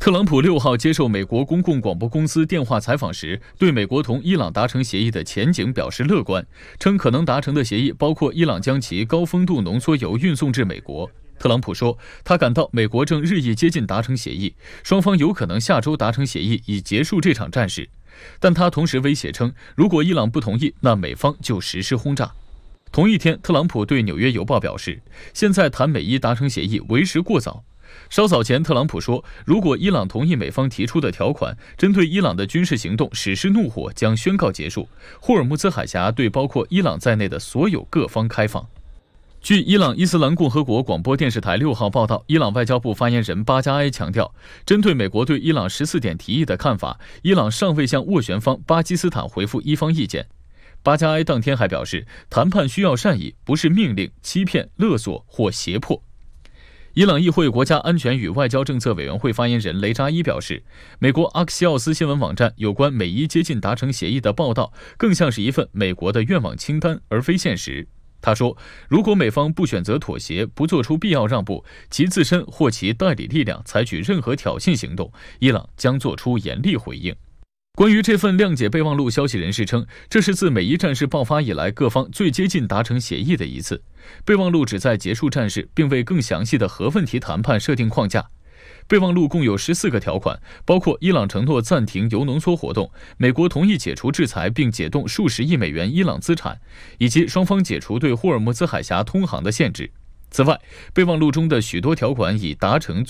特朗普6号接受美国公共广播公司电话采访时，对美国同伊朗达成协议的前景表示乐观，称可能达成的协议包括伊朗将其高丰度浓缩铀运送至美国。特朗普说，他感到美国正日益接近达成协议，双方有可能下周达成协议以结束这场战事。但他同时威胁称，如果伊朗不同意，那美方就实施轰炸。同一天，特朗普对《纽约邮报》表示，现在谈美伊达成协议为时过早。稍早前，特朗普说，如果伊朗同意美方提出的条款，针对伊朗的军事行动实施怒火将宣告结束，霍尔木兹海峡对包括伊朗在内的所有各方开放。据伊朗伊斯兰共和国广播电视台6号报道，伊朗外交部发言人巴加埃强调，针对美国对伊朗14点提议的看法，伊朗尚未向斡旋方巴基斯坦回复伊方意见。巴加埃当天还表示，谈判需要善意，不是命令、欺骗、勒索或胁迫。伊朗议会国家安全与外交政策委员会发言人雷扎伊表示，美国阿克西奥斯新闻网站有关美伊接近达成协议的报道，更像是一份美国的愿望清单，而非现实。他说，如果美方不选择妥协，不做出必要让步，其自身或其代理力量采取任何挑衅行动，伊朗将做出严厉回应。关于这份谅解备忘录，消息人士称，这是自美伊战事爆发以来各方最接近达成协议的一次。备忘录旨在结束战事，并为更详细的核问题谈判设定框架。备忘录共有14个条款，包括伊朗承诺暂停铀浓缩活动，美国同意解除制裁并解冻数十亿美元伊朗资产，以及双方解除对霍尔木兹海峡通航的限制。此外，备忘录中的许多条款已达成